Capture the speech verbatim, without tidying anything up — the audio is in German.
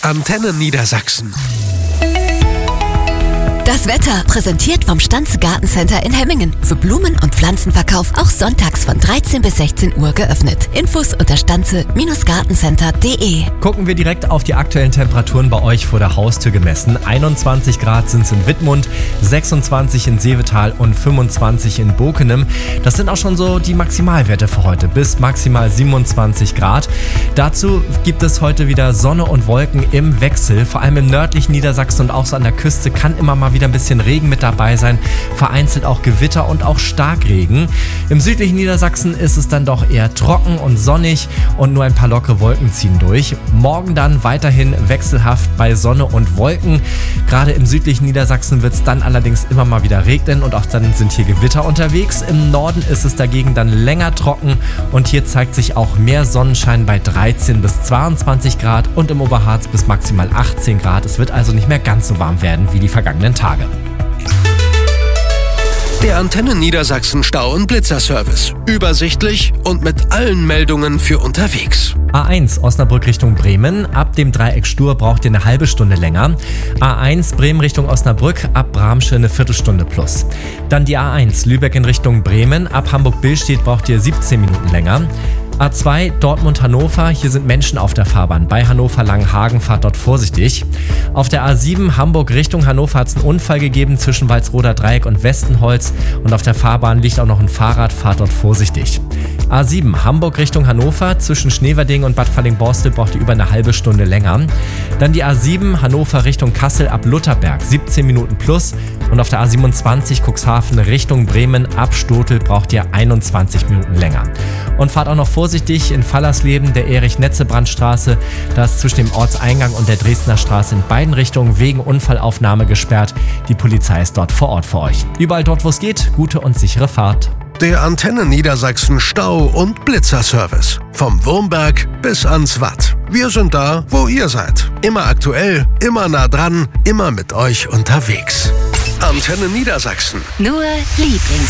Antenne Niedersachsen. Das Wetter, präsentiert vom Stanze Gartencenter in Hemmingen. Für Blumen- und Pflanzenverkauf auch sonntags von dreizehn bis sechzehn Uhr geöffnet. Infos unter stanze Gartencenter punkt de. Gucken wir direkt auf die aktuellen Temperaturen bei euch vor der Haustür gemessen. einundzwanzig Grad sind es in Wittmund, sechsundzwanzig in Seevetal und fünfundzwanzig in Bokenem. Das sind auch schon so die Maximalwerte für heute, bis maximal siebenundzwanzig Grad. Dazu gibt es heute wieder Sonne und Wolken im Wechsel. Vor allem im nördlichen Niedersachsen und auch so an der Küste kann immer mal wieder ein bisschen Regen mit dabei sein, vereinzelt auch Gewitter und auch Starkregen. Im südlichen Niedersachsen ist es dann doch eher trocken und sonnig und nur ein paar lockere Wolken ziehen durch. Morgen dann weiterhin wechselhaft bei Sonne und Wolken. Gerade im südlichen Niedersachsen wird es dann allerdings immer mal wieder regnen und auch dann sind hier Gewitter unterwegs. Im Norden ist es dagegen dann länger trocken und hier zeigt sich auch mehr Sonnenschein bei dreizehn bis zweiundzwanzig Grad und im Oberharz bis maximal achtzehn Grad. Es wird also nicht mehr ganz so warm werden wie die vergangenen Tage. Der Antenne Niedersachsen Stau- und Blitzerservice. Übersichtlich und mit allen Meldungen für unterwegs. A eins Osnabrück Richtung Bremen. Ab dem Dreieck Stur braucht ihr eine halbe Stunde länger. A eins Bremen Richtung Osnabrück. Ab Bramsche eine Viertelstunde plus. Dann die A eins Lübeck in Richtung Bremen. Ab Hamburg-Billstedt braucht ihr siebzehn Minuten länger. A zwei Dortmund-Hannover, hier sind Menschen auf der Fahrbahn. Bei Hannover-Langenhagen, fahrt dort vorsichtig. Auf der A sieben Hamburg Richtung Hannover hat es einen Unfall gegeben zwischen Walsroder Dreieck und Westenholz. Und auf der Fahrbahn liegt auch noch ein Fahrrad, fahrt dort vorsichtig. A sieben Hamburg Richtung Hannover, zwischen Schneverding und Bad Falling-Borstel braucht ihr über eine halbe Stunde länger. Dann die A sieben Hannover Richtung Kassel ab Lutherberg, siebzehn Minuten plus. Und auf der A siebenundzwanzig Cuxhaven Richtung Bremen ab Stotel braucht ihr einundzwanzig Minuten länger. Und fahrt auch noch vorsichtig in Fallersleben, der Erich-Netzebrand-Straße. Da ist zwischen dem Ortseingang und der Dresdner Straße in beiden Richtungen wegen Unfallaufnahme gesperrt. Die Polizei ist dort vor Ort für euch. Überall dort, wo es geht, gute und sichere Fahrt. Der Antenne Niedersachsen Stau- und Blitzerservice. Vom Wurmberg bis ans Watt. Wir sind da, wo ihr seid. Immer aktuell, immer nah dran, immer mit euch unterwegs. Antenne Niedersachsen. Nur Lieblings